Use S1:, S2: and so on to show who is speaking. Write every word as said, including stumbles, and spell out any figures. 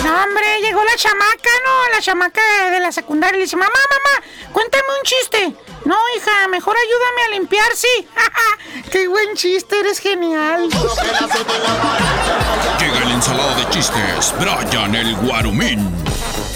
S1: No, hombre, llegó la chamaca, ¿no? La chamaca de, de la secundaria y le dice, mamá, mamá, cuéntame un chiste. No, hija, mejor ayúdame a limpiar, sí. ¡Qué buen chiste, eres genial!
S2: Llega el ensalado de chistes, Brian el Guarumín.